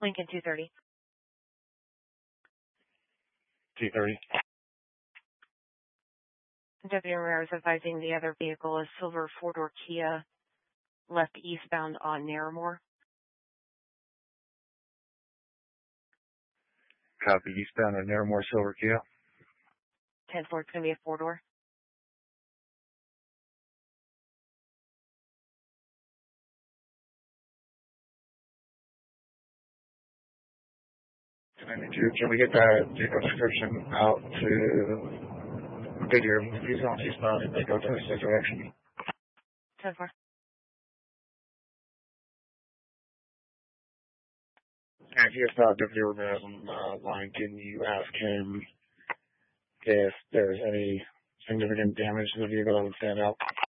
Lincoln 230. 230. Deputy Ramirez advising the other vehicle is silver four-door Kia, left eastbound on Narramore. Copy, eastbound on Narramore, silver Kia. 10-4, it's going to be a four-door. Can we get that description out to Goodyear? If he's on eastbound, and they go to the direction. 10-4. And if you stop Deputy Ramirez on the line, can you ask him if there's any significant damage to the vehicle that would stand out?